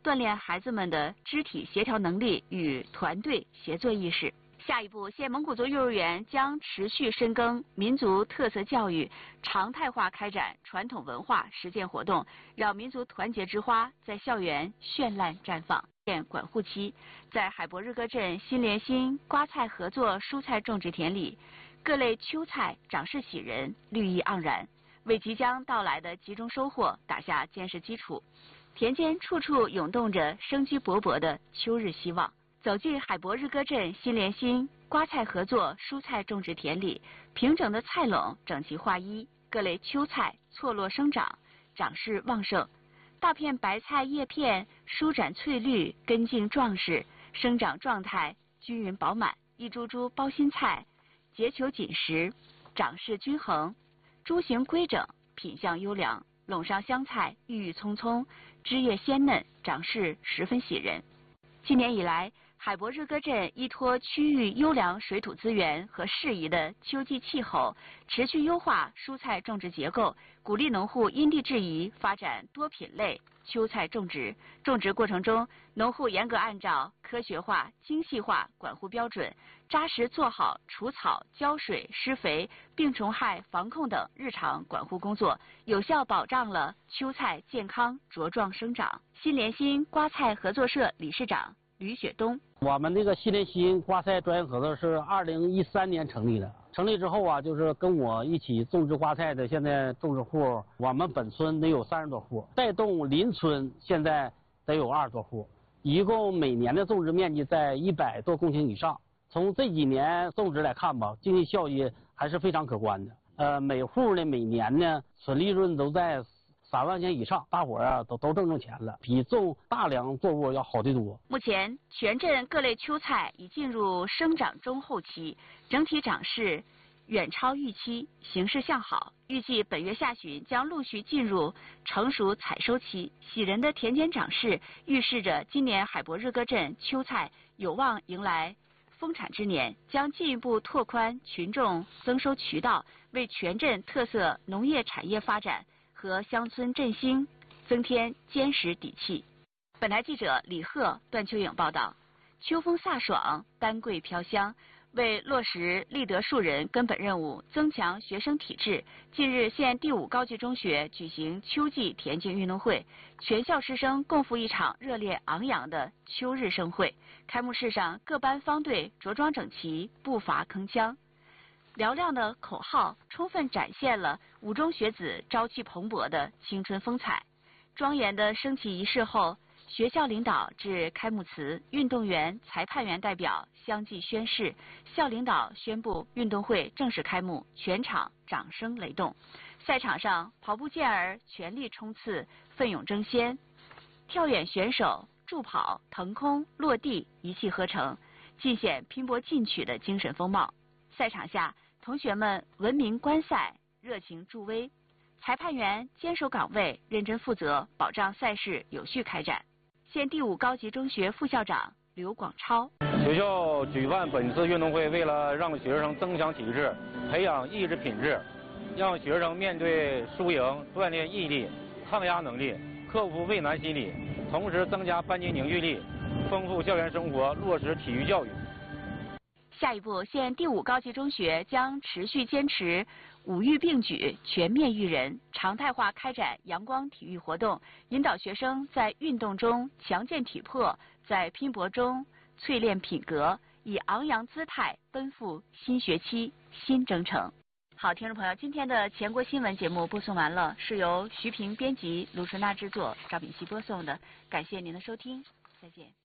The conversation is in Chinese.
锻炼孩子们的肢体协调能力与团队协作意识。下一步，县蒙古族幼儿园将持续深耕民族特色教育，常态化开展传统文化实践活动，让民族团结之花在校园绚烂绽放。县管护期，在海博日歌镇新联心瓜菜合作蔬菜种植田里，各类秋菜长势喜人，绿意盎然，为即将到来的集中收获打下坚实基础。田间处处涌动着生机勃勃的秋日希望。走进海博日歌镇新联心瓜菜合作蔬菜种植田里，平整的菜垄整齐划一，各类秋菜错落生长，长势旺盛。大片白菜叶片舒展翠绿，根茎壮实，生长状态均匀饱满。一株株包心菜结球紧实，长势均衡，株形规整，品相优良。垄上香菜郁郁葱葱，枝叶鲜嫩，长势十分喜人。今年以来，海博日歌镇依托区域优良水土资源和适宜的秋季气候，持续优化蔬菜种植结构，鼓励农户因地制宜发展多品类秋菜种植。种植过程中，农户严格按照科学化、精细化管护标准，扎实做好除草、浇水、施肥、病虫害防控等日常管护工作，有效保障了秋菜健康茁壮生长。新联心瓜菜合作社理事长吕雪东： 我们这个新联心瓜菜专业合作是2013年成立的。成立之后啊，就是跟我一起种植瓜菜的，现在种植户，我们本村得有30多户，带动邻村现在得有20多户，一共每年的种植面积在100多公顷以上。从这几年种植来看吧，经济效益还是非常可观的。每户呢每年呢纯利润都在3万钱以上，大伙啊都挣钱了，比种大梁作物要好得多。 目前，全镇各类秋菜已进入生长中后期，整体长势远超预期，形势向好。预计本月下旬将陆续进入成熟采收期。喜人的田间长势预示着今年海博日歌镇秋菜有望迎来丰产之年，将进一步拓宽群众增收渠道，为全镇特色农业产业发展和乡村振兴增添坚实底气。本台记者李贺、段秋颖报道。秋风飒爽，丹桂飘香。为落实立德树人根本任务，增强学生体质，近日县第5高级中学举行秋季田径运动会，全校师生共赴一场热烈昂扬的秋日盛会。开幕式上，各班方队着装整齐，步伐铿锵。嘹亮的口号充分展现了五中学子朝气蓬勃的青春风采。庄严的升旗仪式后，学校领导致开幕词，运动员、裁判员代表相继宣誓，校领导宣布运动会正式开幕，全场掌声雷动。赛场上，跑步健儿全力冲刺，奋勇争先；跳远选手助跑、腾空、落地一气呵成，尽显拼搏进取的精神风貌。赛场下，同学们文明观赛，热情助威。裁判员坚守岗位，认真负责，保障赛事有序开展。县第5高级中学副校长刘广超： 学校举办本次运动会，为了让学生增强体质，培养意志品质，让学生面对输赢锻炼毅力、抗压能力，克服畏难心理，同时增加班级凝聚力，丰富校园生活，落实体育教育。 下一步，县第5高级中学将持续坚持五育并举、全面育人，常态化开展阳光体育活动，引导学生在运动中强健体魄，在拼搏中淬炼品格，以昂扬姿态奔赴新学期新征程。好，听众朋友，今天的全国新闻节目播送完了，是由徐平编辑、卢春娜制作，赵炳熙播送的，感谢您的收听，再见。